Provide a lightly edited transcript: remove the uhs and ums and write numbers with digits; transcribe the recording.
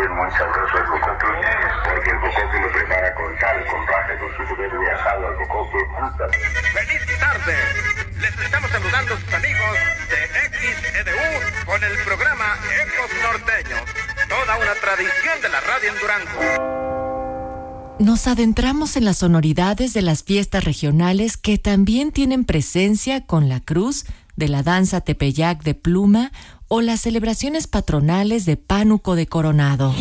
también muy sabroso el jocoque, porque el jocoque lo prepara con sal, con raja, con su verde asado al jocoque. ¡Feliz tarde! Les estamos saludando a sus amigos de XEDU con el programa Ecos Norteños, toda una tradición de la radio en Durango. Nos adentramos en las sonoridades de las fiestas regionales que también tienen presencia con la cruz de la danza Tepeyac de Pluma o las celebraciones patronales de Pánuco de Coronado.